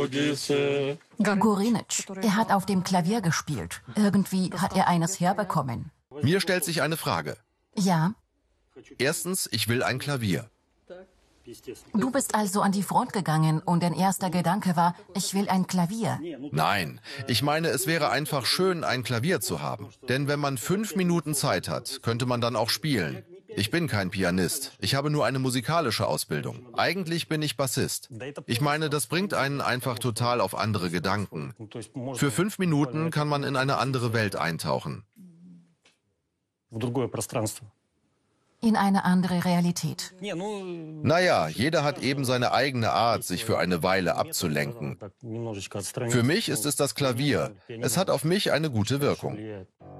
Gorinitsch, er hat auf dem Klavier gespielt. Irgendwie hat er eines herbekommen. Mir stellt sich eine Frage. Ja, Erstens, ich will ein Klavier. du bist also an die Front gegangen und dein erster Gedanke war, ich will ein Klavier. Nein, ich meine, es wäre einfach schön, ein Klavier zu haben. Denn wenn man 5 Minuten Zeit hat, könnte man dann auch spielen. Ich bin kein Pianist. Ich habe nur eine musikalische Ausbildung. Eigentlich bin ich Bassist. Ich meine, das bringt einen einfach total auf andere Gedanken. Für 5 Minuten kann man in eine andere Welt eintauchen. In eine andere Realität. Naja, jeder hat eben seine eigene Art, sich für eine Weile abzulenken. Für mich ist es das Klavier. Es hat auf mich eine gute Wirkung.